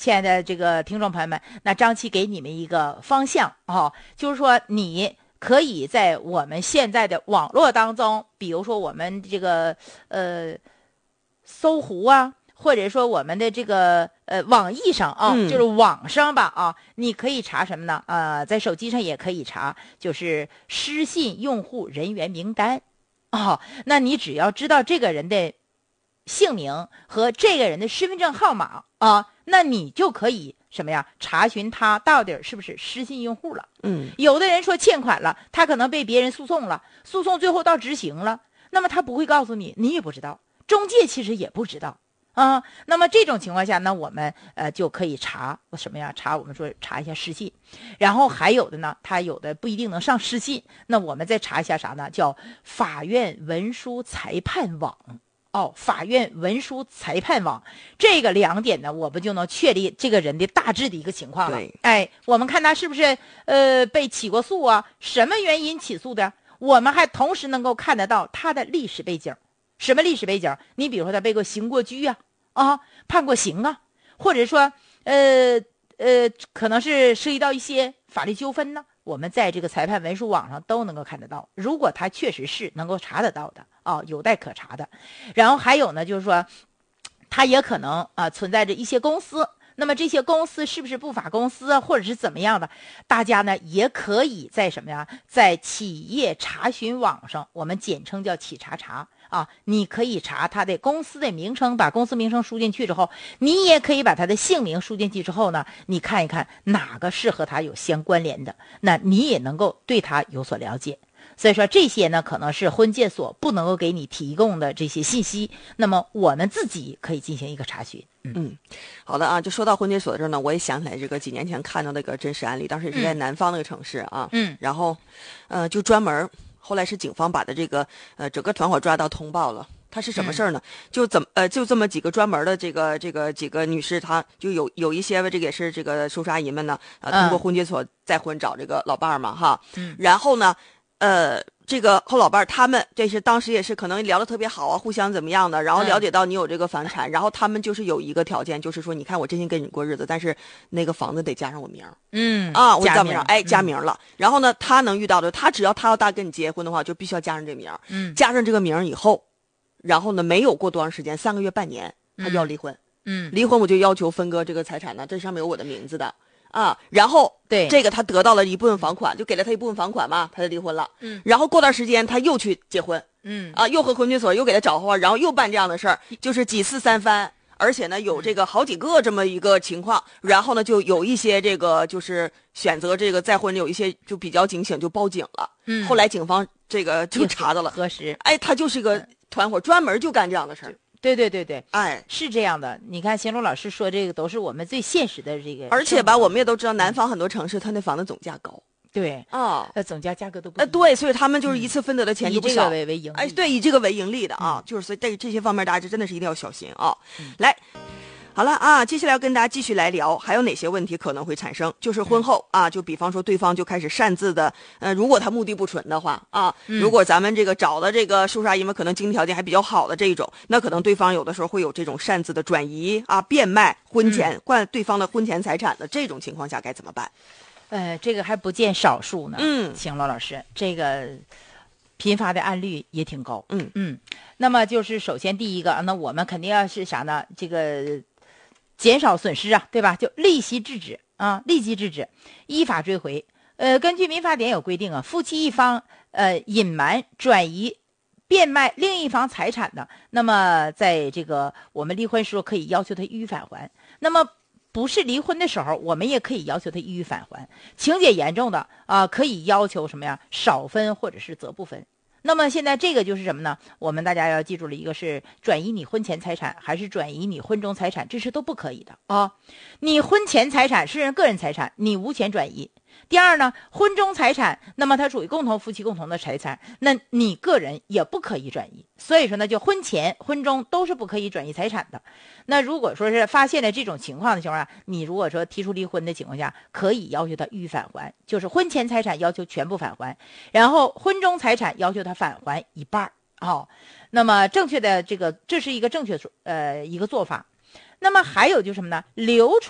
亲爱的这个听众朋友们，那张琪给你们一个方向就是说你可以在我们现在的网络当中，比如说我们这个搜狐啊，或者说我们的这个网易上就是网上吧你可以查什么呢？在手机上也可以查，就是失信用户人员名单那你只要知道这个人的姓名和这个人的身份证号码那你就可以什么呀？查询他到底是不是失信用户了。有的人说欠款了，他可能被别人诉讼了，诉讼最后到执行了，那么他不会告诉你，你也不知道，中介其实也不知道那么这种情况下呢，我们就可以查什么呀？我们说查一下失信，然后还有的呢，他有的不一定能上失信，那我们再查一下啥呢？叫法院文书裁判网。法院文书裁判网，这个2点呢，我们就能确立这个人的大致的一个情况了。我们看他是不是被起过诉啊？什么原因起诉的？我们还同时能够看得到他的历史背景。什么历史背景？你比如说他被刑过拘判过刑啊，或者说可能是涉及到一些法律纠纷呢。我们在这个裁判文书网上都能够看得到，如果他确实是能够查得到的有待可查的。然后还有呢，就是说他也可能存在着一些公司，那么这些公司是不是不法公司或者是怎么样的，大家呢也可以在什么呀，在企业查询网上，我们简称叫企查你可以查他的公司的名称，把公司名称输进去之后，你也可以把他的姓名输进去之后呢，你看一看哪个是和他有相关联的，那你也能够对他有所了解。所以说这些呢，可能是婚介所不能够给你提供的这些信息，那么我们自己可以进行一个查询。 好的就说到婚介所这儿呢，我也想起来这个几年前看到那个真实案例，当时也是在南方那个城市然后就专门后来是警方把的这个整个团伙抓到通报了。他是什么事儿呢？就这么几个专门的这个几个女士，她就有一些这个也是这个叔叔阿姨们呢通过婚介所再婚找这个老伴儿嘛然后呢这个后老伴儿他们这是当时也是可能聊得特别好互相怎么样的，然后了解到你有这个房产，然后他们就是有一个条件，就是说你看我真心跟你过日子，但是那个房子得加上我名我加名加名了。然后呢，他能遇到的，他只要他要跟你结婚的话，就必须要加上这名加上这个名以后，然后呢没有过多长时间，3个月半年，他就要离婚离婚我就要求分割这个财产呢，这上面有我的名字的然后对这个他得到了一部分房款，就给了他一部分房款嘛，他就离婚了然后过段时间他又去结婚又和婚介所又给他找话，然后又办这样的事儿，就是几次三番，而且呢有这个好几个这么一个情况，然后呢就有一些这个就是选择这个再婚，有一些就比较警醒，就报警了后来警方这个就查到了核实他就是一个团伙，专门就干这样的事儿。 对，是这样的。你看贤龙老师说这个都是我们最现实的这个， 而且吧我们也都知道南方很多城市他那房子总价高对总价格都不对，所以他们就是一次分得的钱就不少， 以这个为盈利对，以这个为盈利的就是所以这些方面大家真的是一定要小心来好了接下来要跟大家继续来聊，还有哪些问题可能会产生？就是婚后就比方说对方就开始擅自的，如果他目的不纯的话如果咱们这个找的这个叔叔阿姨们可能经济条件还比较好的这一种，那可能对方有的时候会有这种擅自的转移变卖婚前换对方的婚前财产的这种情况下该怎么办？ 这个还不见少数呢。行了，老师，这个频发的案例也挺高。那么就是首先第一个，那我们肯定要是啥呢？这个减少损失对吧？就立即制止立即制止，依法追回。根据民法典有规定夫妻一方隐瞒、转移、变卖另一方财产的，那么在这个我们离婚时候可以要求他予以返还。那么不是离婚的时候，我们也可以要求他予以返还。情节严重的可以要求什么呀？少分或者是则不分。那么现在这个就是什么呢？我们大家要记住了，一个是转移你婚前财产，还是转移你婚中财产，这是都不可以的你婚前财产是人个人财产，你无权转移。第二呢，婚中财产，那么它属于夫妻共同的财产，那你个人也不可以转移。所以说呢，就婚前婚中都是不可以转移财产的。那如果说是发现了这种情况的情况下，你如果说提出离婚的情况下，可以要求他予以返还，就是婚前财产要求全部返还，然后婚中财产要求他返还一半那么正确的这是一个正确一个做法。那么还有就是什么呢？流传